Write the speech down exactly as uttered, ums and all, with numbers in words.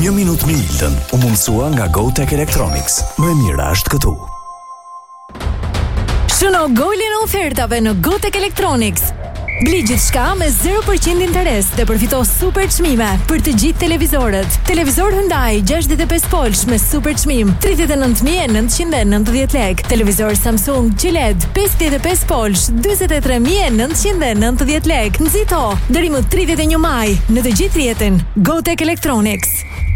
Një minutë me Iltën u mundësua nga GoTech Electronics. Më e mira është këtu. Shëno golin e ofertave në GoTech Electronics. Bli gjithçka me zero përqind interes dhe përfito super çmime për të gjithë televizorët. Televizor Hyundai gjashtëdhjetë e pesë polsh me super çmim tridhjetë e nëntë mijë e nëntëqind e nëntëdhjetë lekë. Televizor Samsung Q L E D pesëdhjetë e pesë polsh dyzet e tre mijë e nëntëqind e nëntëdhjetë lekë. Nxito deri më tridhjetë e një maj në të gjithë rrjetin GoTech Electronics.